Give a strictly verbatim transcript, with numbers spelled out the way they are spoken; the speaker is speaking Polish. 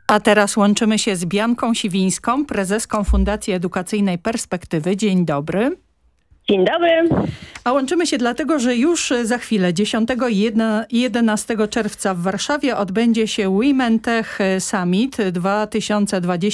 A teraz łączymy się z Bianką Siwińską, prezeską Fundacji Edukacyjnej Perspektywy. Dzień dobry. Dzień dobry. A łączymy się dlatego, że już za chwilę, dziesiątego i jedenastego czerwca w Warszawie odbędzie się Women Tech Summit dwa tysiące dwudziesty